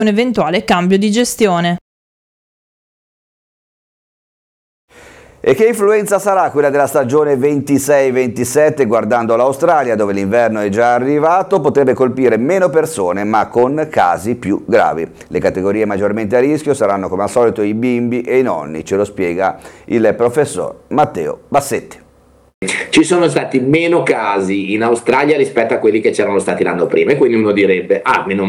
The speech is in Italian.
un eventuale cambio di gestione. E che influenza sarà quella della stagione 26-27? Guardando l'Australia, dove l'inverno è già arrivato, potrebbe colpire meno persone ma con casi più gravi. Le categorie maggiormente a rischio saranno come al solito i bimbi e i nonni, ce lo spiega il professor Matteo Bassetti. Ci sono stati meno casi in Australia rispetto a quelli che c'erano stati l'anno prima, e quindi uno direbbe, meno